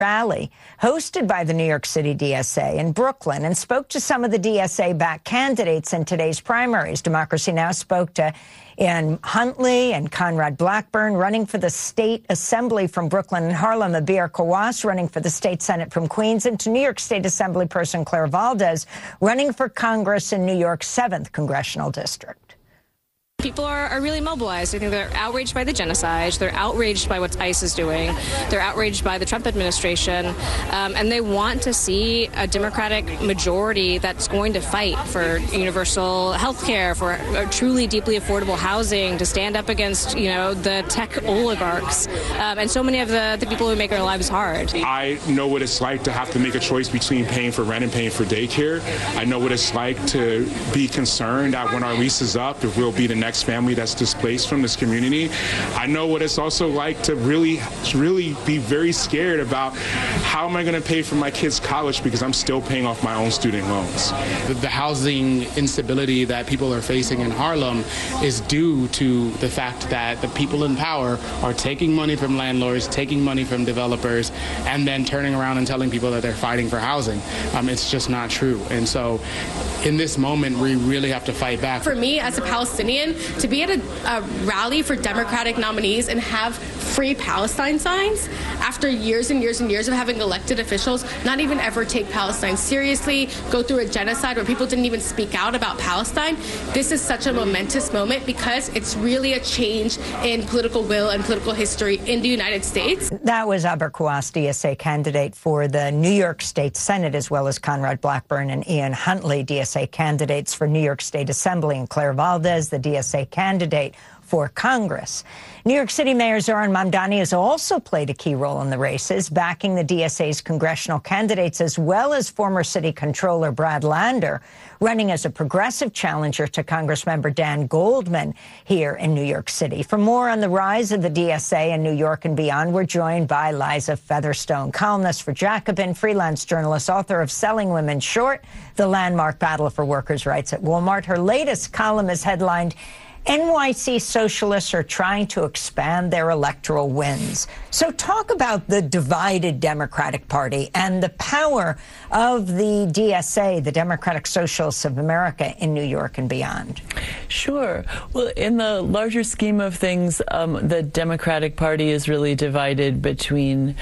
rally hosted by the New York City DSA in Brooklyn and spoke to some of the DSA-backed candidates in today's primaries. Democracy Now! Spoke to Ian Huntley and Conrad Blackburn running for the state assembly from Brooklyn and Harlem, Abir Kawas running for the state senate from Queens, and to New York State Assembly person Claire Valdez running for Congress in New York's 7th Congressional District. People are really mobilized. I think they're outraged by the genocide. They're outraged by what ICE is doing. They're outraged by the Trump administration. And they want to see a Democratic majority that's going to fight for universal health care, for truly deeply affordable housing, to stand up against, the tech oligarchs, and so many of the people who make our lives hard. I know what it's like to have to make a choice between paying for rent and paying for daycare. I know what it's like to be concerned that when our lease is up, if we'll be the next family that's displaced from this community. I know what it's also like to really be very scared about how am I going to pay for my kids' college because I'm still paying off my own student loans. The housing instability that people are facing in Harlem is due to the fact that the people in power are taking money from landlords, taking money from developers, and then turning around and telling people that they're fighting for housing. It's just not true. And so in this moment, we really have to fight back. For me, as a Palestinian, to be at a rally for Democratic nominees and have free Palestine signs after years and years and years of having elected officials not even ever take Palestine seriously, go through a genocide where people didn't even speak out about Palestine, this is such a momentous moment because it's really a change in political will and political history in the United States. That was Abir Kawas, DSA candidate for the New York State Senate, as well as Conrad Blackburn and Ian Huntley, DSA candidates for New York State Assembly, and Claire Valdez, the DSA candidate for Congress. New York City Mayor Zohran Mamdani has also played a key role in the races, backing the DSA's congressional candidates, as well as former city controller Brad Lander, running as a progressive challenger to Congressmember Dan Goldman here in New York City. For more on the rise of the DSA in New York and beyond, we're joined by Liza Featherstone, columnist for Jacobin, freelance journalist, author of Selling Women Short, the landmark battle for workers' rights at Walmart. Her latest column is headlined, NYC socialists are trying to expand their electoral wins. So talk about the divided Democratic Party and the power of the DSA, the Democratic Socialists of America, in New York and beyond. Sure. Well, in the larger scheme of things, the Democratic Party is really divided between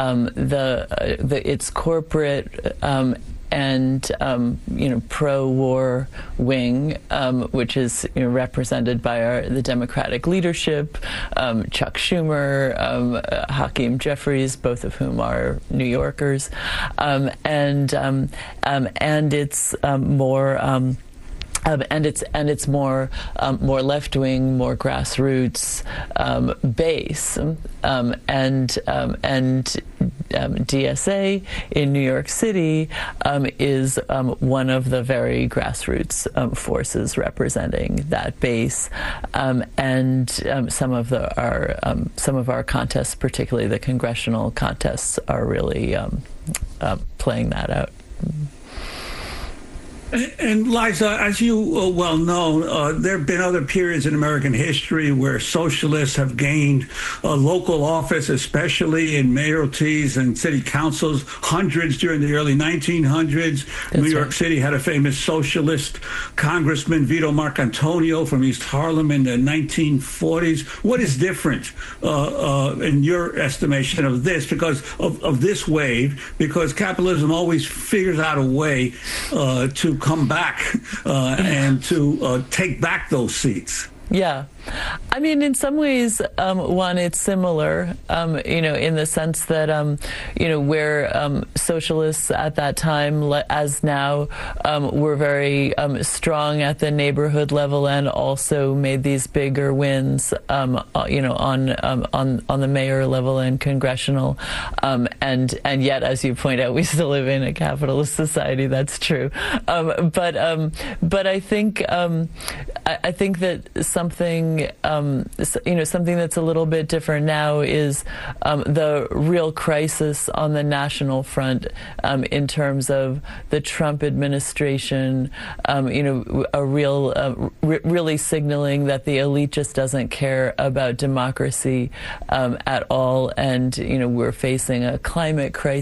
its corporate and pro-war wing, which is represented by the Democratic leadership, Chuck Schumer, Hakeem Jeffries, both of whom are New Yorkers, and it's more. And it's more left-wing, more grassroots base, and DSA in New York City is one of the very grassroots forces representing that base, and some of our contests, particularly the congressional contests, are really playing that out. And Liza, as you well know, there have been other periods in American history where socialists have gained local office, especially in mayoralties and city councils, hundreds during the early 1900s. New York City had a famous socialist congressman, Vito Marcantonio, from East Harlem in the 1940s. What is different in your estimation of this, because of this wave? Because capitalism always figures out a way to come back and to take back those seats. Yeah. I mean, in some ways, one, it's similar, in the sense that, where socialists at that time, as now, were very strong at the neighborhood level and also made these bigger wins, on the mayor level and congressional, and yet, as you point out, we still live in a capitalist society. That's true, but I think that something something something that's a little bit different now is the real crisis on the national front in terms of the Trump administration, really signaling that the elite just doesn't care about democracy at all, and we're facing a climate crisis